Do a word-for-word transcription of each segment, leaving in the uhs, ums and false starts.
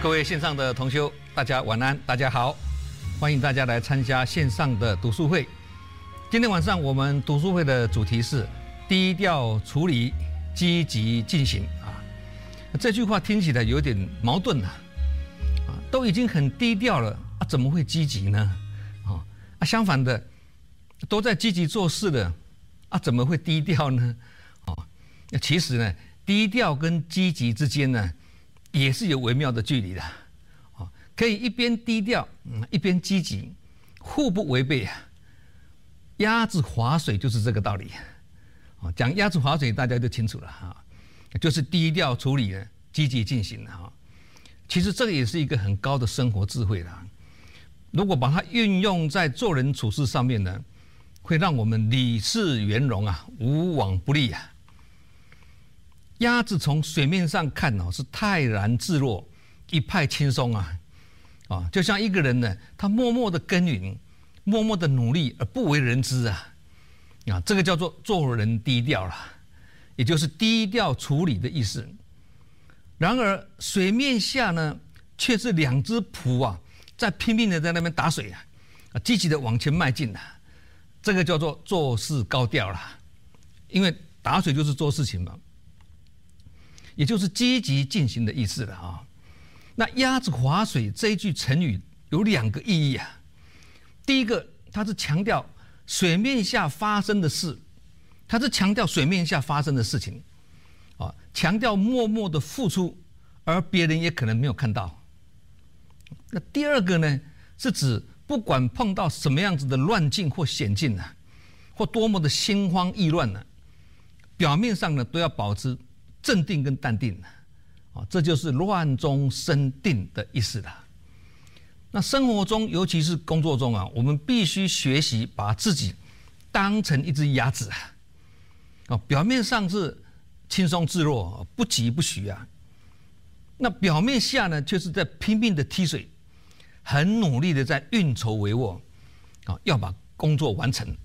各位线上的同修，大家晚安，大家好，欢迎大家来参加线上的读书会。今天晚上我们读书会的主题是低调处理，积极进行啊。这句话听起来有点矛盾啊，啊，都已经很低调了啊，怎么会积极呢？啊，啊相反的，都在积极做事了啊，怎么会低调呢？啊，那其实呢，低调跟积极之间呢，也是有微妙的距离的，啊，可以一边低调，嗯，一边积极，互不违背啊。鸭子划水就是这个道理，啊，讲鸭子划水大家就清楚了哈，就是低调处理呢，积极进行哈。其实这个也是一个很高的生活智慧啦。如果把它运用在做人处事上面呢，会让我们理事圆融啊，无往不利啊。鸭子从水面上看哦，是泰然自若，一派轻松啊，啊，就像一个人呢，他默默的耕耘，默默的努力而不为人知啊，啊，这个叫做做人低调了，也就是低调处理的意思。然而水面下呢，却是两只蹼啊，在拼命的在那边打水啊，啊，积极的往前迈进啊，这个叫做做事高调了，因为打水就是做事情嘛。也就是积极进行的意思了啊。那鸭子划水这一句成语有两个意义啊。第一个，它是强调水面下发生的事，它是强调水面下发生的事情，啊，强调默默的付出，而别人也可能没有看到。那第二个呢，是指不管碰到什么样子的乱境或险境啊，或多么的心慌意乱呢，表面上呢都要保持镇定跟淡定，啊，这就是乱中生定的意思了。那生活中，尤其是工作中啊，我们必须学习把自己当成一只鸭子啊，啊，表面上是轻松自若，不急不徐啊，那表面下呢，却是在拼命的踢水，很努力的在运筹帷幄，啊，要把工作完成。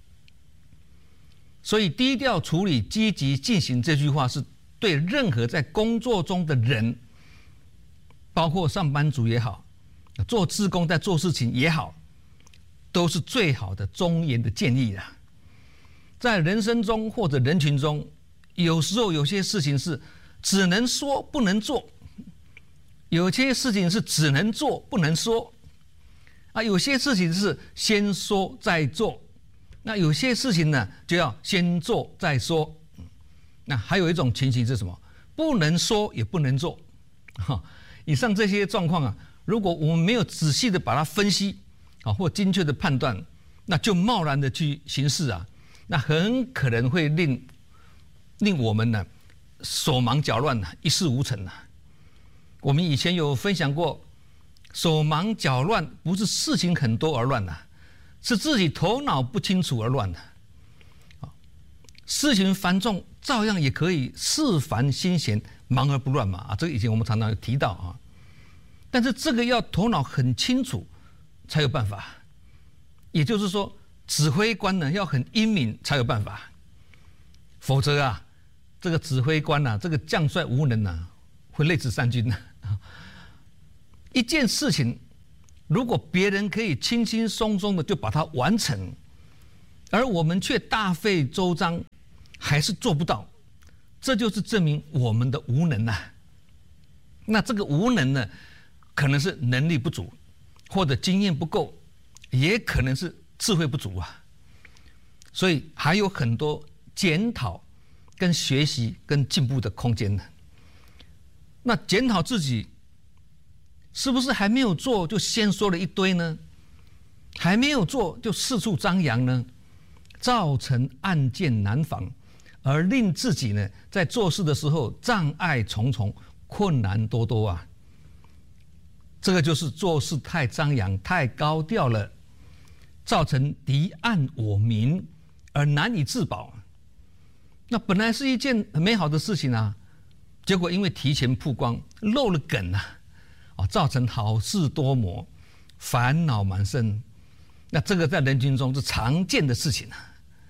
所以低调处理、积极进行这句话是对任何在工作中的人，包括上班族也好，做志工在做事情也好，都是最好的忠言的建议啦。在人生中或者人群中，有时候有些事情是只能说不能做，有些事情是只能做不能说，啊，有些事情是先说再做，那有些事情呢就要先做再说。那还有一种情形是什么？不能说也不能做。以上这些状况啊，如果我们没有仔细的把它分析啊，或精确的判断，那就贸然的去行事啊，那很可能会令令我们呢手忙脚乱啊，一事无成啊。我们以前有分享过，手忙脚乱不是事情很多而乱啊，是自己头脑不清楚而乱啊。事情繁重，照样也可以事烦心闲，忙而不乱嘛啊，这个以前我们常常有提到啊。但是这个要头脑很清楚才有办法，也就是说，指挥官呢要很英明才有办法，否则啊，这个指挥官啊，这个将帅无能啊，会累死三军的。一件事情，如果别人可以轻轻松松的就把它完成，而我们却大费周章，还是做不到，这就是证明我们的无能啊。那这个无能呢，可能是能力不足，或者经验不够，也可能是智慧不足啊。所以还有很多检讨、跟学习、跟进步的空间呢。那检讨自己，是不是还没有做就先说了一堆呢？还没有做就四处张扬呢？造成暗箭难防，而令自己呢在做事的时候障碍重重，困难多多啊。这个就是做事太张扬、太高调了，造成敌暗我明而难以自保。那本来是一件很美好的事情啊，结果因为提前曝光，漏了梗啊，啊，造成好事多磨，烦恼满身。那这个在人群中是常见的事情啊。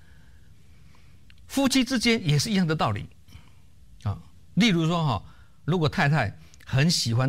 夫妻之间也是一样的道理啊。例如说哈，如果太太很喜欢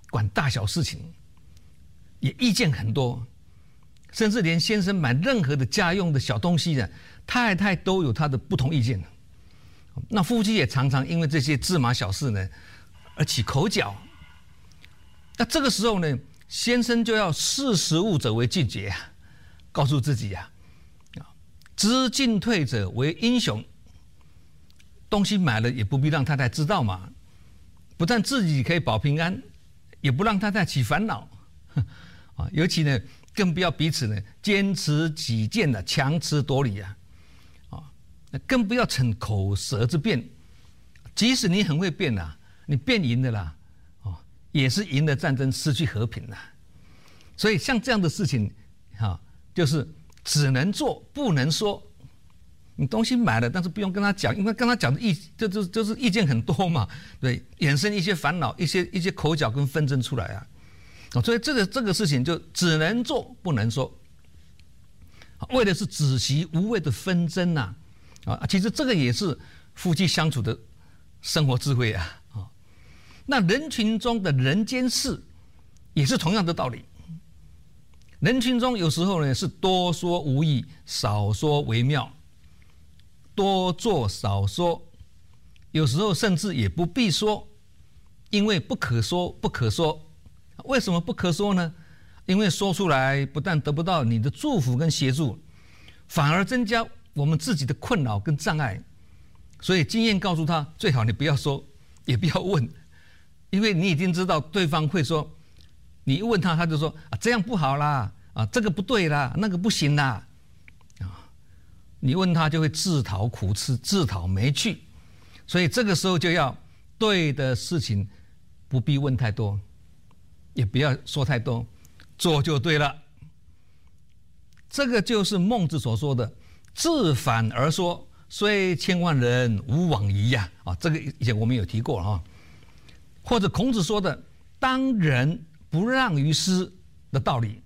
管大小事情，也意见很多，甚至连先生买任何的家用的小东西呢，太太都有她的不同意见。那夫妻也常常因为这些芝麻小事呢而起口角。那这个时候呢，先生就要识时务者为俊杰啊，告诉自己啊，知进退者为英雄。东西买了也不必让太太知道嘛，不但自己可以保平安，也不让太太起烦恼啊。尤其呢，更不要彼此呢坚持己见的强词夺理啊，啊，更不要逞口舌之辩。即使你很会辩呐、啊，你辩赢的啦，哦，也是赢了战争，失去和平啦。所以像这样的事情，哈、啊，就是只能做不能说。你东西买了，但是不用跟他讲，因为跟他讲的意就就就是意见很多嘛，对，衍生一些烦恼、一些一些口角跟纷争出来啊，所以这个这个事情就只能做不能说，为的是止息无谓的纷争呐，啊，其实这个也是夫妻相处的生活智慧啊，啊，那人群中的人间事也是同样的道理，人群中有时候呢是多说无益，少说为妙。多做少说，有时候甚至也不必说，因为不可说不可说。为什么不可说呢？因为说出来不但得不到你的祝福跟协助，反而增加我们自己的困扰跟障碍。所以经验告诉他，最好你不要说，也不要问，因为你已经知道对方会说，你一问他，他就说啊这样不好啦，啊这个不对啦，那个不行啦。你问他就会自讨苦吃，自讨没趣，所以这个时候就要对的事情不必问太多，也不要说太多，做就对了。这个就是孟子所说的自反而说，虽千万人吾往矣呀！啊，这个以前我们有提过哈，或者孔子说的当仁不让于师的道理。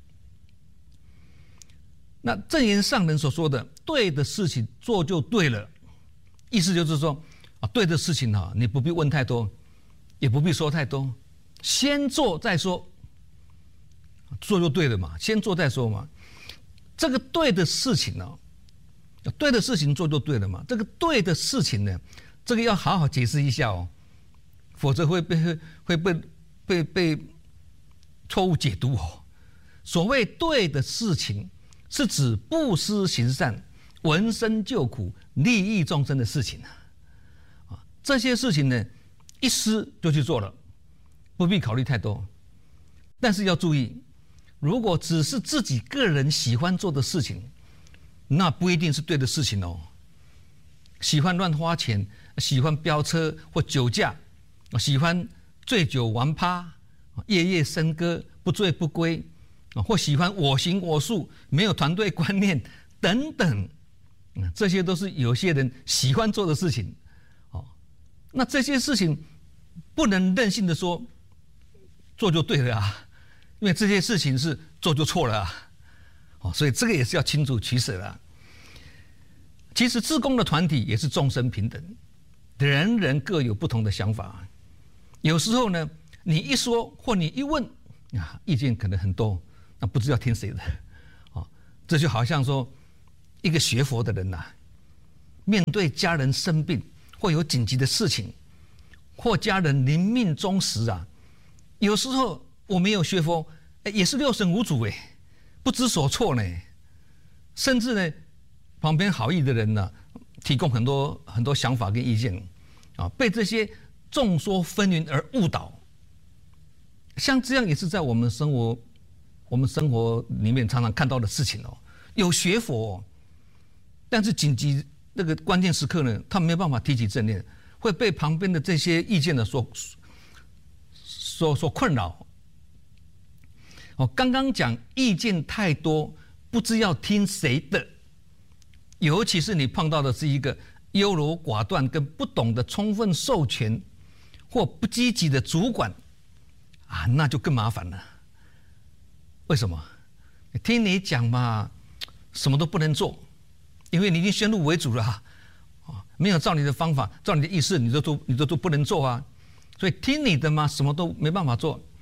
那正言上人所说的对的事情做就对了，意思就是说啊，对的事情啊，你不必问太多，也不必说太多，先做再说，做就对了嘛，先做再说嘛。这个对的事情呢、啊，对的事情做就对了嘛。这个对的事情呢，这个要好好解释一下哦，否则会被会被被被错误解读哦。所谓对的事情，是指布施行善、闻声救苦、利益众生的事情啊。这些事情呢，一思就去做了，不必考虑太多。但是要注意，如果只是自己个人喜欢做的事情，那不一定是对的事情哦。喜欢乱花钱，喜欢飙车或酒驾，喜欢醉酒玩趴，夜夜笙歌，不醉不归。或喜欢我行我素，没有团队观念等等，这些都是有些人喜欢做的事情。哦，那这些事情不能任性的说做就对了啊，因为这些事情是做就错了啊。哦，所以这个也是要清楚取舍的。其实志工的团体也是众生平等，人人各有不同的想法。有时候呢，你一说或你一问啊，意见可能很多。那不知道听谁的，啊，这就好像说，一个学佛的人呐、啊，面对家人生病或有紧急的事情，或家人临命终时啊，有时候我没有学佛，也是六神无主哎，不知所措呢，甚至呢，旁边好意的人呢、啊，提供很多很多想法跟意见，啊，被这些众说纷纭而误导，像这样也是在我们生活。我们生活里面常常看到的事情哦，有学佛、哦，但是紧急那个关键时刻呢，他没有办法提起正念，会被旁边的这些意见呢所所所困扰。哦，刚刚讲意见太多，不知要听谁的，尤其是你碰到的是一个优柔寡断跟不懂得充分授权或不积极的主管啊，那就更麻烦了。为什么？听你讲嘛，什么都不能做，因为你已经先入为主了啊，没有照你的方法、照你的意思，你都都你都都不能做啊。所以听你的嘛，什么都没办法做。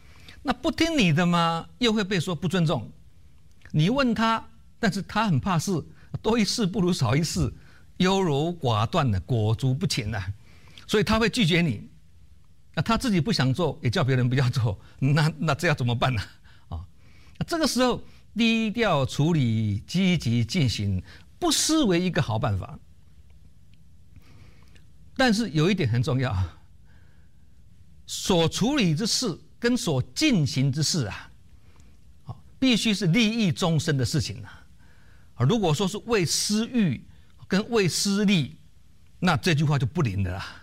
那不听你的嘛，又会被说不尊重。你问他，但是他很怕事，多一事不如少一事，优柔寡断的，裹足不前的，所以他会拒绝你。那他自己不想做，也叫别人不要做，那那这要怎么办呢？啊，这个时候低调处理，积极进行，不失为一个好办法。但是有一点很重要，所处理之事跟所进行之事啊，必须是利益终身的事情啊。如果说是为私欲跟为私利，那这句话就不灵的啦。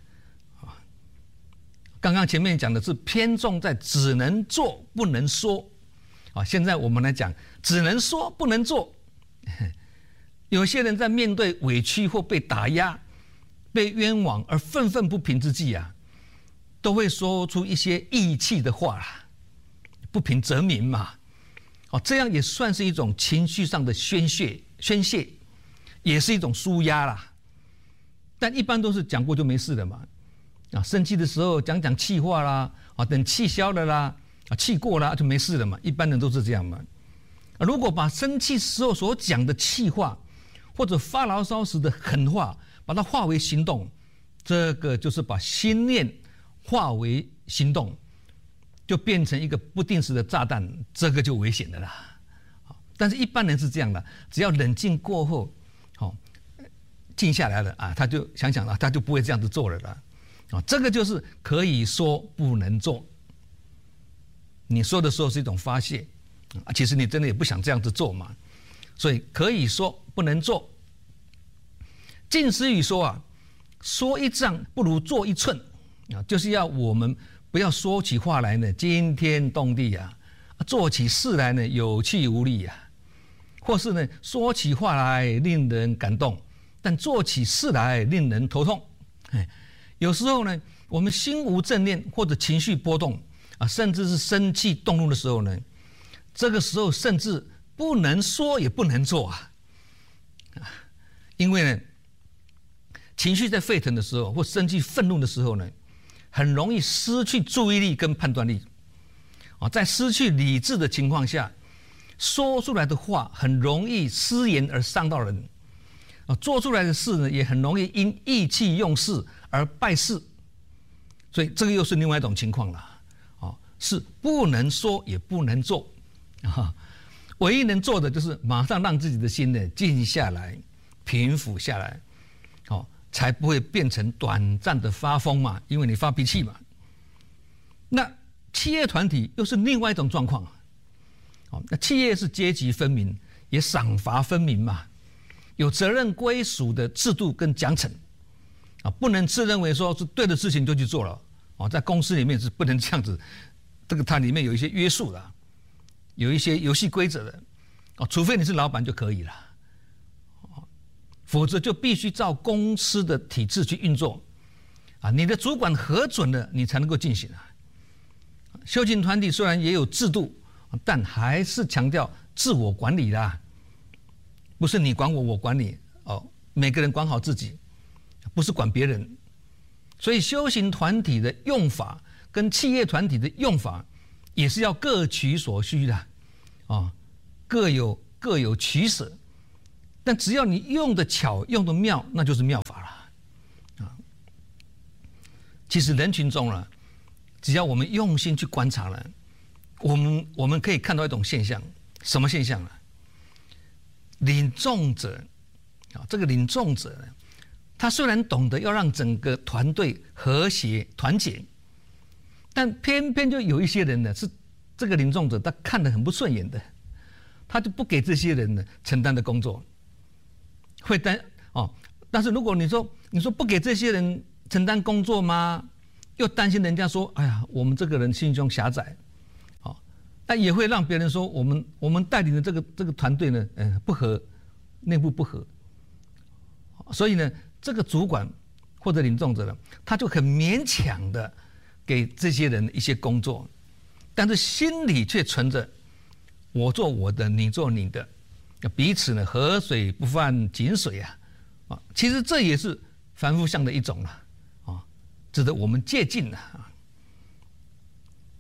刚刚前面讲的是偏重在只能做不能说，啊，现在我们来讲只能说不能做。有些人在面对委屈或被打压、被冤枉而愤愤不平之际啊，都会说出一些义气的话啦，不平则鸣嘛，哦，这样也算是一种情绪上的宣泄，宣泄也是一种抒压啦。但一般都是讲过就没事了嘛。啊，生气的时候讲讲气话啦，啊，等气消了啦，啊，气过了就没事了嘛。一般人都是这样嘛。啊，如果把生气时候所讲的气话，或者发牢骚时的狠话，把它化为行动，这个就是把心念化为行动，就变成一个不定时的炸弹，这个就危险的啦。但是一般人是这样的，只要冷静过后，好，静下来了啊，他就想想了，他就不会这样子做了啦。啊，这个就是可以说不能做。你说的时候是一种发泄，啊，其实你真的也不想这样子做嘛，所以可以说不能做。近思语说啊，说一丈不如做一寸啊，就是要我们不要说起话来呢惊天动地啊，做起事来呢有气无力啊，或是呢说起话来令人感动，但做起事来令人头痛。哎。有时候呢，我们心无正念或者情绪波动啊，甚至是生气动怒的时候呢，这个时候甚至不能说也不能做啊，因为呢，情绪在沸腾的时候或生气愤怒的时候呢，很容易失去注意力跟判断力啊，在失去理智的情况下，说出来的话很容易失言而伤到人啊，做出来的事呢也很容易因意气用事而败事，所以这个又是另外一种情况了，啊，是不能说也不能做，啊，唯一能做的就是马上让自己的心呢静下来，平复下来，哦，才不会变成短暂的发疯嘛，因为你发脾气嘛。那企业团体又是另外一种状况，哦，那企业是阶级分明，也赏罚分明嘛，有责任归属的制度跟奖惩。啊，不能自认为说是对的事情就去做了，哦，在公司里面是不能这样子，这个它里面有一些约束的，有一些游戏规则的，哦，除非你是老板就可以了，哦，否则就必须照公司的体制去运作，啊，你的主管核准了，你才能够进行啊。修行团体虽然也有制度，但还是强调自我管理啦，不是你管我，我管你，哦，每个人管好自己。不是管别人，所以修行团体的用法跟企业团体的用法也是要各取所需的，啊，各有各有取舍。但只要你用的巧，用的妙，那就是妙法了，啊。其实人群中了，只要我们用心去观察了，我们我们可以看到一种现象，什么现象呢？领众者，啊，这个领众者呢，他虽然懂得要让整个团队和谐团结，但偏偏就有一些人呢，是这个领众者他看得很不顺眼的，他就不给这些人呢承担的工作，会担哦。但是如果你说你说不给这些人承担工作吗？又担心人家说，哎呀，我们这个人心胸狭窄，哦，那也会让别人说我们我们带领的这个这个团队呢，呃，不合，内部不合，所以呢。这个主管或者领众者呢，他就很勉强的给这些人一些工作，但是心里却存着我做我的，你做你的，彼此呢河水不犯井水啊，啊，其实这也是凡夫相的一种了，啊，值得我们借鉴的啊。所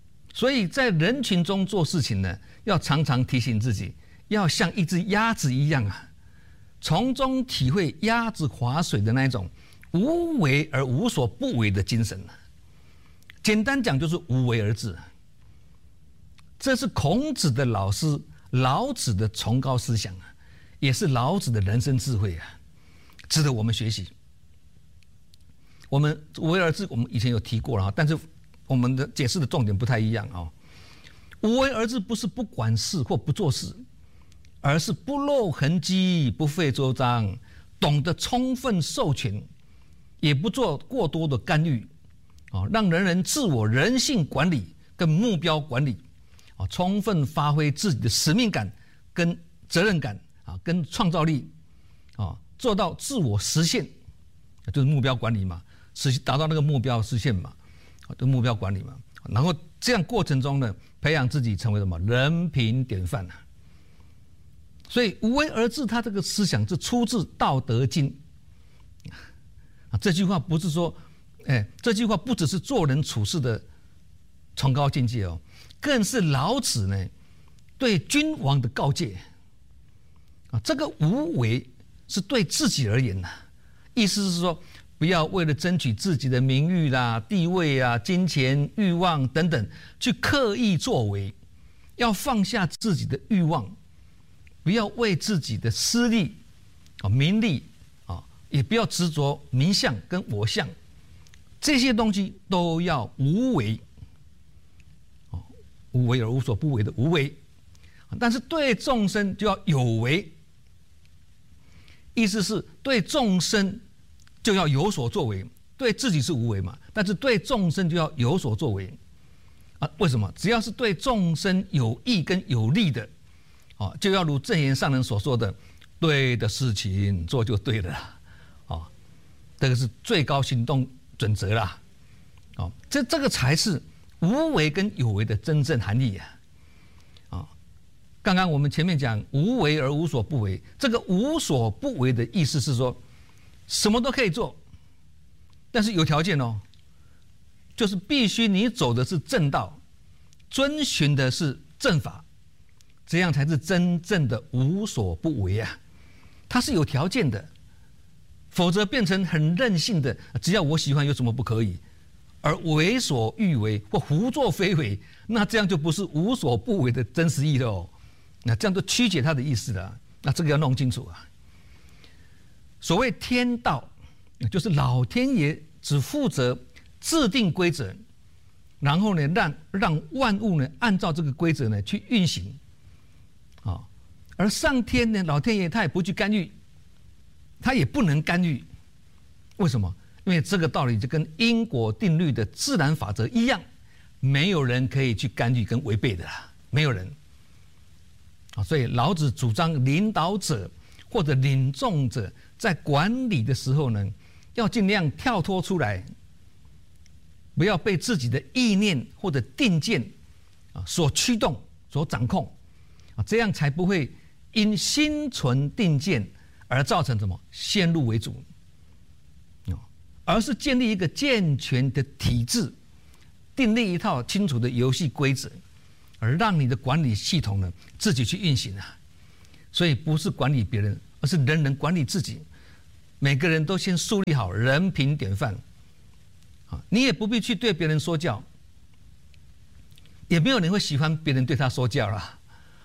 所以在人群中做事情呢，要常常提醒自己，要像一只鸭子一样啊，从中体会鸭子划水的那一种无为而无所不为的精神。简单讲就是无为而治。这是孔子的老师老子的崇高思想啊，也是老子的人生智慧啊，值得我们学习。我们无为而治，我们以前有提过了，但是我们的解释的重点不太一样啊。无为而治不是不管事或不做事，而是不露痕迹、不费周章，懂得充分授权，也不做过多的干预，啊，让人人自我人性管理跟目标管理，啊，充分发挥自己的使命感跟责任感啊，跟创造力，啊，做到自我实现，就是目标管理嘛，实达到那个目标实现嘛，啊，就目标管理嘛。然后这样过程中呢，培养自己成为什么人品典范啊。所以无为而治，他这个思想是出自《道德经》啊。这句话不是说，哎，这句话不只是做人处事的崇高境界哦，更是老子呢对君王的告诫啊。这个无为是对自己而言呐，意思是说，不要为了争取自己的名誉啦、地位啊、金钱、欲望等等，去刻意作为，要放下自己的欲望。不要为自己的私利、啊名利啊，也不要执着名相跟我相，这些东西都要无为，哦，无为而无所不为的无为。但是对众生就要有为，意思是对众生就要有所作为，对自己是无为嘛，但是对众生就要有所作为啊？为什么？只要是对众生有益跟有利的。哦，就要如正言上人所说的，对的事情做就对了啦，哦，这个是最高行动准则啦，哦，这这个才是无为跟有为的真正含义啊，啊、哦，刚刚我们前面讲无为而无所不为，这个无所不为的意思是说，什么都可以做，但是有条件哦，就是必须你走的是正道，遵循的是正法。这样才是真正的无所不为啊！它是有条件的，否则变成很任性的，只要我喜欢有什么不可以，而为所欲为或胡作非为，那这样就不是无所不为的真实意了哦。那这样就曲解它的意思了，那这个要弄清楚啊。所谓天道，就是老天爷只负责制定规则，然后呢，让让万物呢按照这个规则呢去运行。啊，而上天呢，老天爷他也不去干预，他也不能干预，为什么？因为这个道理就跟因果定律的自然法则一样，没有人可以去干预跟违背的啦，没有人。啊，所以老子主张领导者或者领众者在管理的时候呢，要尽量跳脱出来，不要被自己的意念或者定见啊所驱动、所掌控。啊，这样才不会因心存定见而造成什么先入为主，而是建立一个健全的体制，订立一套清楚的游戏规则，而让你的管理系统呢自己去运行啊。所以不是管理别人，而是人人管理自己。每个人都先树立好人品典范，啊，你也不必去对别人说教，也没有人会喜欢别人对他说教啦。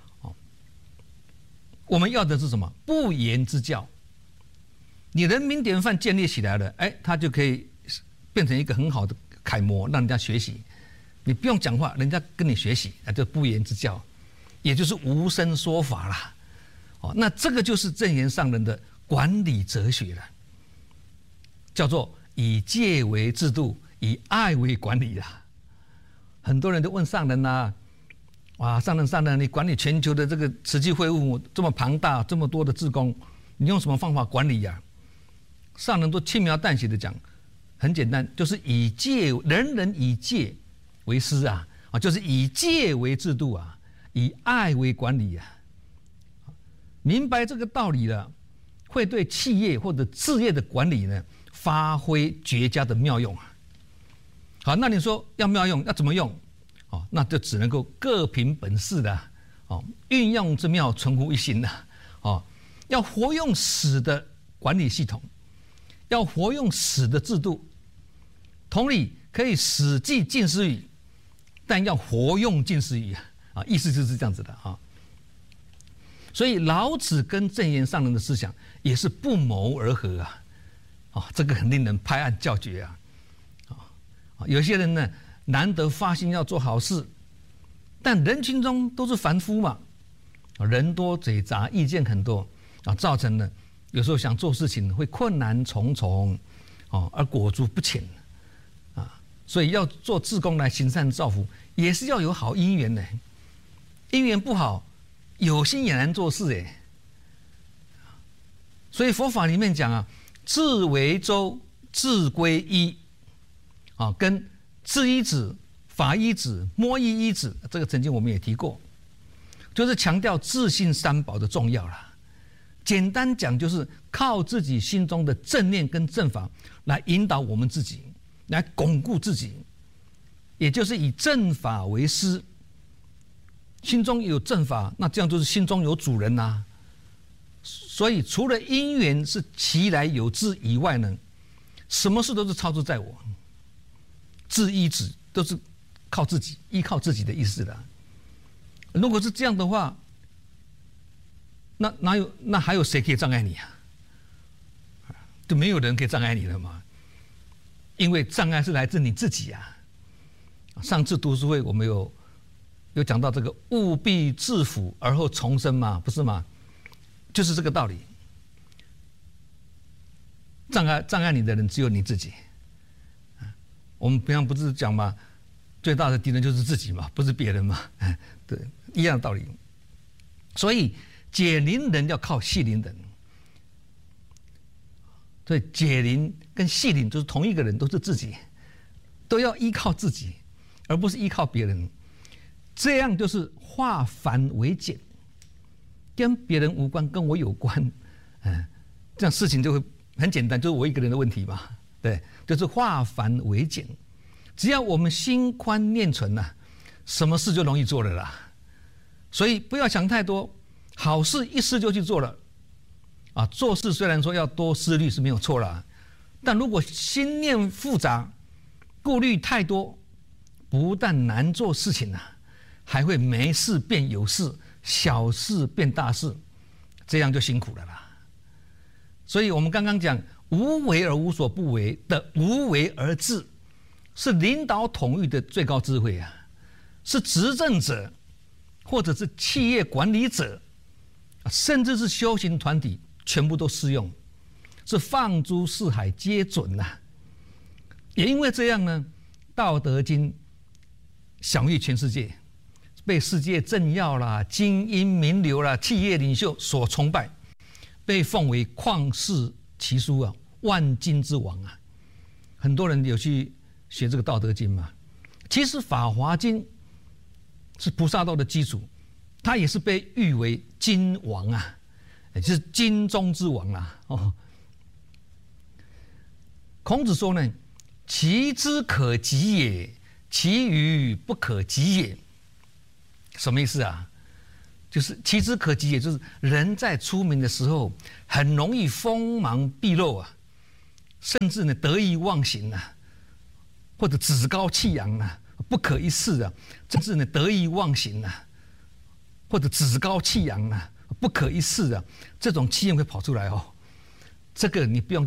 我们要的是什么？不言之教。你人民典范建立起来了，哎，他就可以变成一个很好的楷模，让人家学习。你不用讲话，人家跟你学习，那就不言之教，也就是无声说法啦。哦，那这个就是正言上人的管理哲学了，叫做以戒为制度，以爱为管理啦。很多人都问上人啊。哇，上人上人，你管理全球的这个慈济会务这么庞大，这么多的志工，你用什么方法管理呀、啊？上人都轻描淡写的讲，很简单，就是以戒，人人以戒为师啊，啊，就是以戒为制度啊，以爱为管理啊。明白这个道理了，会对企业或者事业的管理呢，发挥绝佳的妙用啊。好，那你说要妙用，要怎么用？ 哦，那就只能够各凭本事的哦，运用之妙，存乎一心的哦，要活用死的管理系统，要活用死的制度。同理，可以死记近思语，但要活用近思语啊，意思就是这样子的啊。所以老子跟正言上人的思想也是不谋而合啊，啊，这个很令人拍案叫绝啊，啊，有些人呢。难得发心要做好事，但人群中都是凡夫嘛，人多嘴杂，意见很多啊，造成了有时候想做事情会困难重重，哦，而裹足不前啊。所以要做志工来行善造福，也是要有好因缘的。因缘不好，有心也难做事哎。所以佛法里面讲啊，智为周，智归一啊，跟智一子、法一子、摸一一子，这个曾经我们也提过，就是强调自信三宝的重要啦。简单讲，就是靠自己心中的正念跟正法来引导我们自己，来巩固自己，也就是以正法为师。心中有正法，那这样就是心中有主人呐、啊。所以除了因缘是其来有自以外呢，什么事都是操之在我。自依止都是靠自己，依靠自己的意思的。如果是这样的话，那哪有那还有谁可以障碍你啊？就没有人可以障碍你了嘛。因为障碍是来自你自己啊。上次读书会我们有有讲到这个务必自辅而后重生嘛，不是吗？就是这个道理。障碍障碍你的人只有你自己。我们平常不是讲嘛，最大的敌人就是自己嘛，不是别人嘛，对，一样的道理。所以解铃人要靠系铃人，所以解铃跟系铃就是同一个人，都是自己，都要依靠自己，而不是依靠别人。这样就是化繁为简，跟别人无关，跟我有关，嗯，这样事情就会很简单，就是我一个人的问题嘛。对，就是化繁为简，只要我们心宽念纯呐、啊，什么事就容易做了啦。所以不要想太多，好事一试就去做了。啊，做事虽然说要多思虑是没有错啦，但如果心念复杂，顾虑太多，不但难做事情啊，还会没事变有事，小事变大事，这样就辛苦了啦。所以我们刚刚讲。无为而无所不为的无为而治，是领导统御的最高智慧啊！是执政者，或者是企业管理者，甚至是修行团体，全部都适用。是放诸四海皆准呐、啊！也因为这样呢，《道德经》享誉全世界，被世界政要啦、精英名流啦、企业领袖所崇拜，被奉为旷世奇书啊，万经之王啊！很多人有去学这个《道德经》嘛。其实《法华经》是菩萨道的基础，它也是被誉为经王啊，也就是经中之王啊。哦，孔子说呢：“其之可及也，其余不可及也。”什么意思啊？就是其之可及，也就是人在出名的时候，很容易锋芒毕露啊，甚至呢得意忘形啊，或者趾高气扬啊，不可一世啊，甚至呢得意忘形啊，或者趾高气扬啊，不可一世啊，这种气焰会跑出来哦。这个你不用